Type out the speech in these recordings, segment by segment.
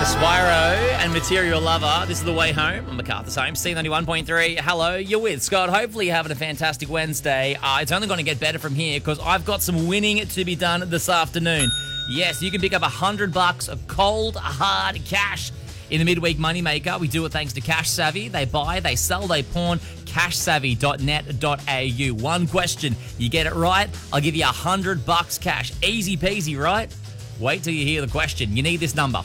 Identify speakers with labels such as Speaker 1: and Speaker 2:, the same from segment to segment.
Speaker 1: Spyro and Material Lover. This is The Way Home on MacArthur's Home. C91.3. Hello, you're with Scott. Hopefully you're having a fantastic Wednesday. It's only going to get better from here because I've got some winning to be done this afternoon. Yes, you can pick up $100 of cold, hard cash in the Midweek Moneymaker. We do it thanks to Cash Savvy. They buy, they sell, they pawn. CashSavvy.net.au. One question. You get it right, I'll give you $100 cash. Easy peasy, right? Wait till you hear the question. You need this number,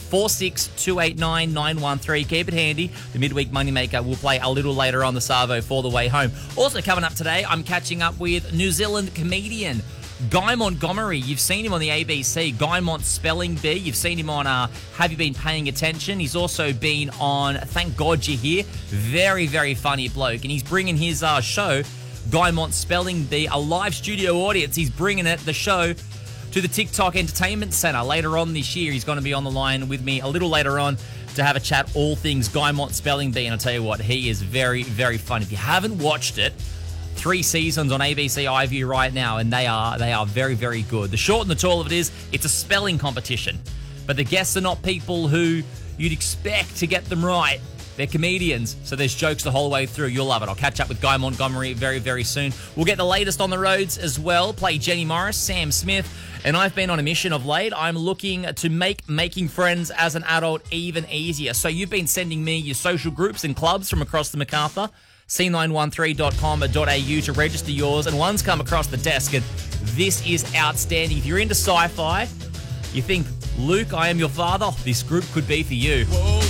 Speaker 1: 46289 Keep it handy. The Midweek Moneymaker will play a little later on the Savo for The Way Home. Also coming up today, I'm catching up with New Zealand comedian Guy Montgomery. You've seen him on the ABC, Guy Mont Spelling Bee. You've seen him on Have You Been Paying Attention? He's also been on Thank God You're Here. Very, very funny bloke. And he's bringing his show, Guy Mont Spelling Bee, a live studio audience. He's bringing the show to the TikTok Entertainment Centre later on this year. He's going to be on the line with me a little later on to have a chat all things Guy Mont Spelling Bee. And I'll tell you what, he is very, very fun. If you haven't watched it, 3 seasons on ABC iView right now, and they are very, very good. The short and the tall of it is, it's a spelling competition. But the guests are not people who you'd expect to get them right. They're comedians, so there's jokes the whole way through. You'll love it. I'll catch up with Guy Montgomery very, very soon. We'll get the latest on the roads as well. Play Jenny Morris, Sam Smith, and I've been on a mission of late. I'm looking to make making friends as an adult even easier. So you've been sending me your social groups and clubs from across the MacArthur, c913.com.au to register yours, and one's come across the desk, and this is outstanding. If you're into sci-fi, you think, Luke, I Am Your Father, this group could be for you.
Speaker 2: Whoa,